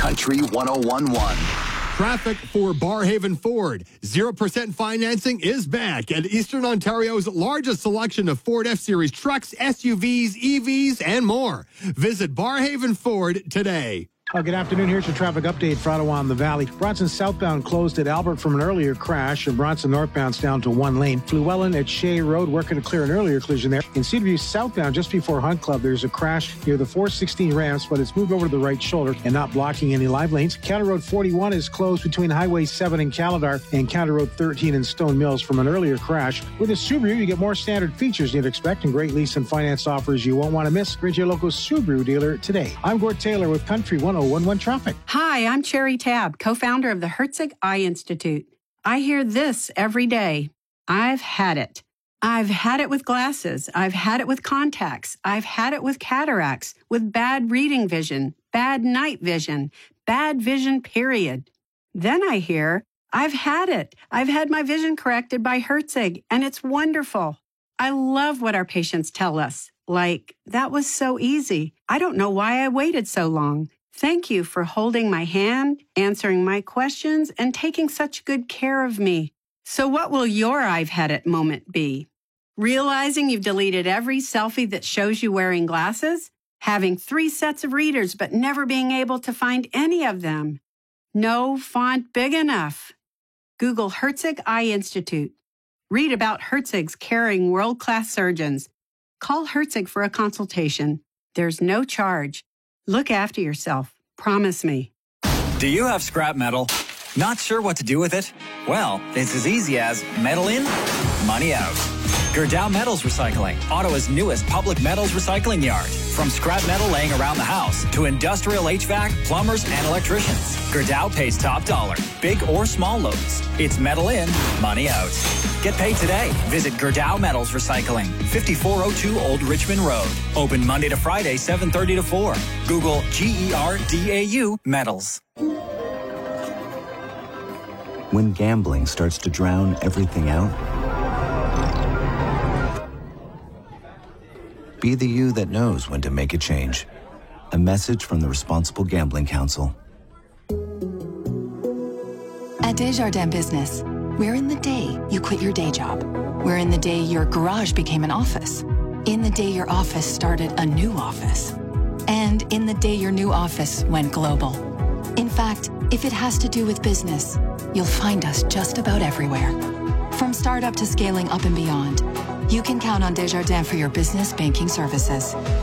Country 101.1. Traffic for Barhaven Ford. 0% financing is back at Eastern Ontario's largest selection of Ford F-Series trucks, SUVs, EVs, and more. Visit Barhaven Ford today. Good afternoon. Here's your traffic update for Ottawa and the Valley. Bronson southbound closed at Albert from an earlier crash, and Bronson northbound's down to one lane. Llewellyn at Shea Road working to clear an earlier collision there. In Cedarview southbound, just before Hunt Club, there's a crash near the 416 ramps, but it's moved over to the right shoulder and not blocking any live lanes. County Road 41 is closed between Highway 7 and Calidar and County Road 13 in Stone Mills from an earlier crash. With a Subaru, you get more standard features you'd expect and great lease and finance offers you won't want to miss. Reach your local Subaru dealer today. I'm Gord Taylor with Country 101.1 Traffic. Hi, I'm Cherry Tabb, co-founder of the Herzig Eye Institute. I hear this every day. I've had it. I've had it with glasses. I've had it with contacts. I've had it with cataracts, with bad reading vision, bad night vision, bad vision, period. Then I hear, I've had it. I've had my vision corrected by Herzig, and it's wonderful. I love what our patients tell us. Like, that was so easy. I don't know why I waited so long. Thank you for holding my hand, answering my questions, and taking such good care of me. So what will your I've had it moment be? Realizing you've deleted every selfie that shows you wearing glasses? Having 3 sets of readers but never being able to find any of them? No font big enough? Google Herzig Eye Institute. Read about Herzig's caring world-class surgeons. Call Herzig for a consultation. There's no charge. Look after yourself. Promise me. Do you have scrap metal? Not sure what to do with it? Well, it's as easy as metal in, money out. Gerdau Metals Recycling, Ottawa's newest public metals recycling yard. From scrap metal laying around the house to industrial HVAC, plumbers, and electricians, Gerdau pays top dollar, big or small loads. It's metal in, money out. Get paid today. Visit Gerdau Metals Recycling, 5402 Old Richmond Road. Open Monday to Friday, 7:30 to 4. Google GERDAU Metals. When gambling starts to drown everything out, be the you that knows when to make a change. A message from the Responsible Gambling Council. At Desjardins Business, we're in the day you quit your day job. We're in the day your garage became an office. In the day your office started a new office. And in the day your new office went global. In fact, if it has to do with business, you'll find us just about everywhere. From startup to scaling up and beyond, you can count on Desjardins for your business banking services.